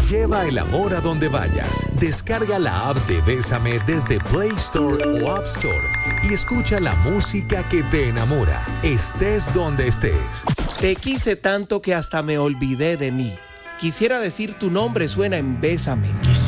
Lleva el amor a donde vayas. Descarga la app de Bésame desde Play Store o App Store y escucha la música que te enamora, estés donde estés. Te quise tanto que hasta me olvidé de mí. Quisiera decir tu nombre suena en Bésame.